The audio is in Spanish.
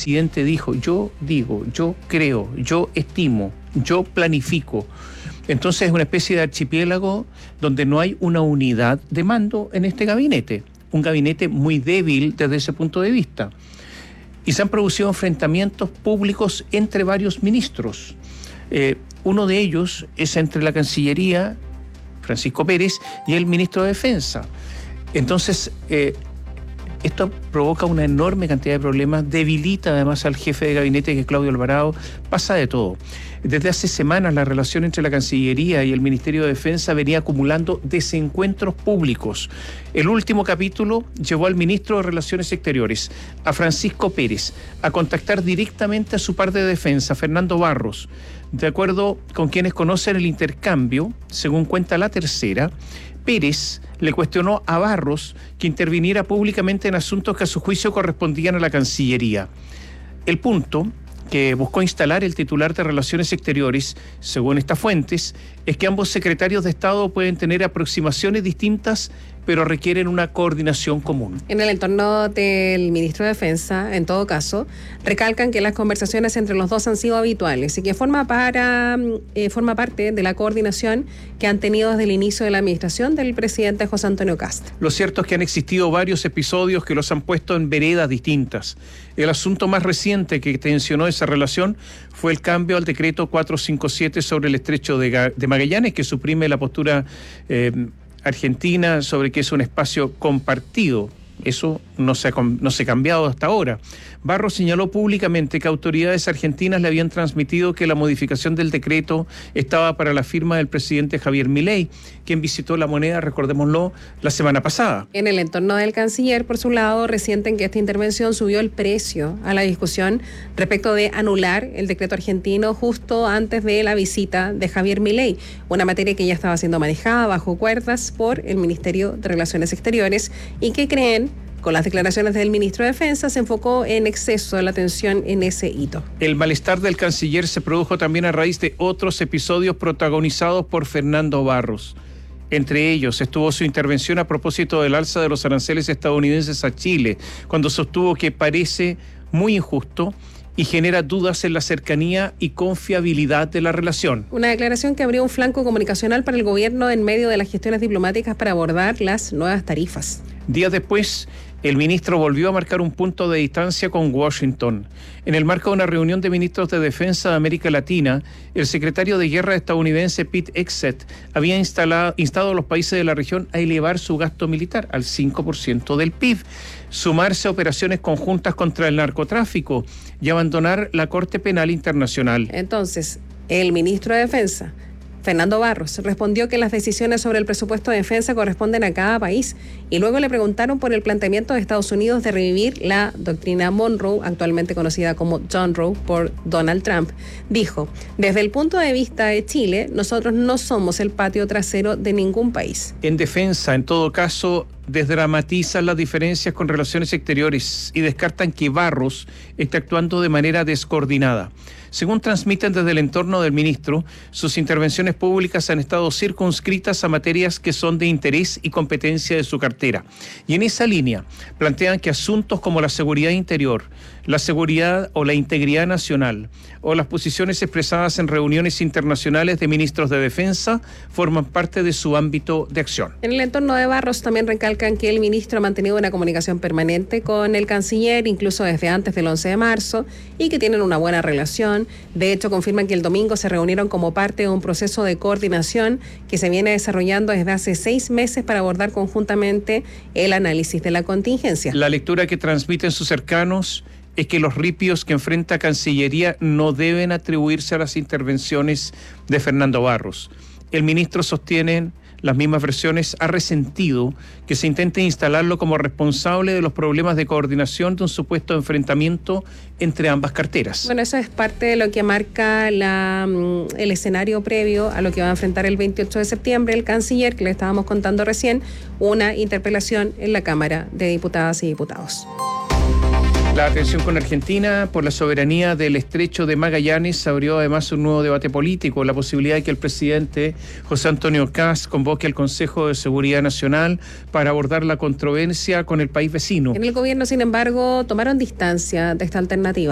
presidente dijo, yo digo, yo creo, yo estimo, yo planifico. Entonces es una especie de archipiélago donde no hay una unidad de mando en este gabinete. Un gabinete muy débil desde ese punto de vista. Y se han producido enfrentamientos públicos entre varios ministros. Uno de ellos es entre la Cancillería, Francisco Pérez, y el ministro de Defensa. Entonces, esto provoca una enorme cantidad de problemas, debilita además al jefe de gabinete, que es Claudio Alvarado, pasa de todo. Desde hace semanas la relación entre la Cancillería y el Ministerio de Defensa venía acumulando desencuentros públicos. El último capítulo llevó al ministro de Relaciones Exteriores, a Francisco Pérez, a contactar directamente a su par de defensa, Fernando Barros. De acuerdo con quienes conocen el intercambio, según cuenta La Tercera, Pérez le cuestionó a Barros que interviniera públicamente en asuntos que a su juicio correspondían a la Cancillería. El punto que buscó instalar el titular de Relaciones Exteriores, según estas fuentes, es que ambos secretarios de Estado pueden tener aproximaciones distintas, pero requieren una coordinación común. En el entorno del ministro de Defensa, en todo caso, recalcan que las conversaciones entre los dos han sido habituales y que forma parte de la coordinación que han tenido desde el inicio de la administración del presidente José Antonio Kast. Lo cierto es que han existido varios episodios que los han puesto en veredas distintas. El asunto más reciente que tensionó esa relación fue el cambio al decreto 457 sobre el estrecho de Magallanes, que suprime la postura argentina sobre que es un espacio compartido. Eso no se ha cambiado hasta ahora. Barros señaló públicamente que autoridades argentinas le habían transmitido que la modificación del decreto estaba para la firma del presidente Javier Milei, quien visitó La Moneda, recordémoslo, la semana pasada. En el entorno del canciller, por su lado, resienten que esta intervención subió el precio a la discusión respecto de anular el decreto argentino justo antes de la visita de Javier Milei, una materia que ya estaba siendo manejada bajo cuerdas por el Ministerio de Relaciones Exteriores y que creen, con las declaraciones del ministro de Defensa, se enfocó en exceso de la atención en ese hito. El malestar del canciller se produjo también a raíz de otros episodios protagonizados por Fernando Barros. Entre ellos estuvo su intervención a propósito del alza de los aranceles estadounidenses a Chile, cuando sostuvo que parece muy injusto y genera dudas en la cercanía y confiabilidad de la relación. Una declaración que abrió un flanco comunicacional para el gobierno en medio de las gestiones diplomáticas para abordar las nuevas tarifas. Días después, el ministro volvió a marcar un punto de distancia con Washington. En el marco de una reunión de ministros de Defensa de América Latina, el secretario de Guerra estadounidense Pete Hegseth había instado a los países de la región a elevar su gasto militar al 5% del PIB, sumarse a operaciones conjuntas contra el narcotráfico y abandonar la Corte Penal Internacional. Entonces, el ministro de Defensa, Fernando Barros, respondió que las decisiones sobre el presupuesto de defensa corresponden a cada país y luego le preguntaron por el planteamiento de Estados Unidos de revivir la doctrina Monroe, actualmente conocida como John Roe por Donald Trump. Dijo, desde el punto de vista de Chile, nosotros no somos el patio trasero de ningún país. En defensa, en todo caso, desdramatizan las diferencias con relaciones exteriores y descartan que Barros esté actuando de manera descoordinada. Según transmiten desde el entorno del ministro, sus intervenciones públicas han estado circunscritas a materias que son de interés y competencia de su cartera. Y en esa línea plantean que asuntos como la seguridad interior, la seguridad o la integridad nacional o las posiciones expresadas en reuniones internacionales de ministros de defensa forman parte de su ámbito de acción. En el entorno de Barros también recalcan que el ministro ha mantenido una comunicación permanente con el canciller, incluso desde antes del 11 de marzo, y que tienen una buena relación. De hecho, confirman que el domingo se reunieron como parte de un proceso de coordinación que se viene desarrollando desde hace 6 meses para abordar conjuntamente el análisis de la contingencia. La lectura que transmiten sus cercanos es que los ripios que enfrenta Cancillería no deben atribuirse a las intervenciones de Fernando Barros. El ministro sostiene las mismas versiones, ha resentido que se intente instalarlo como responsable de los problemas de coordinación de un supuesto enfrentamiento entre ambas carteras. Bueno, eso es parte de lo que marca el escenario previo a lo que va a enfrentar el 28 de septiembre el canciller, que le estábamos contando recién, una interpelación en la Cámara de Diputadas y Diputados. La atención con Argentina por la soberanía del estrecho de Magallanes abrió además un nuevo debate político, la posibilidad de que el presidente José Antonio Kast convoque al Consejo de Seguridad Nacional para abordar la controversia con el país vecino. En el gobierno, sin embargo, tomaron distancia de esta alternativa.